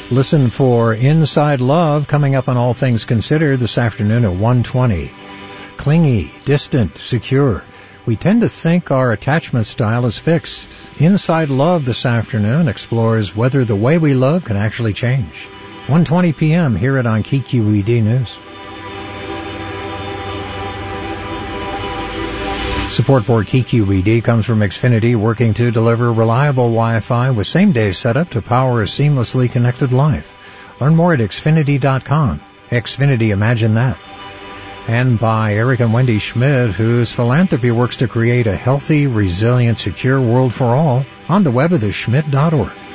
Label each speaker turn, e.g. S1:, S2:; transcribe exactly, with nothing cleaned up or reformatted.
S1: Listen for Inside Love coming up on All Things Considered this afternoon at one twenty. Clingy, distant, secure. We tend to think our attachment style is fixed. Inside Love this afternoon explores whether the way we love can actually change. one twenty p.m. Hear it on K Q E D News. Support for K Q E D comes from Xfinity, working to deliver reliable Wi-Fi with same-day setup to power a seamlessly connected life. Learn more at Xfinity dot com. Xfinity, imagine that. And by Eric and Wendy Schmidt, whose philanthropy works to create a healthy, resilient, secure world for all on the web at the schmidt dot org.